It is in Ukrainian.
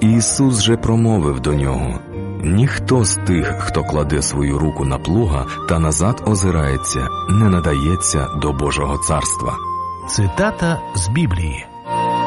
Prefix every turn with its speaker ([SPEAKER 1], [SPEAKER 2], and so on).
[SPEAKER 1] Ісус же промовив до нього: «Ніхто з тих, хто кладе свою руку на плуга та назад озирається, не надається до Божого царства».
[SPEAKER 2] Цитата з Біблії.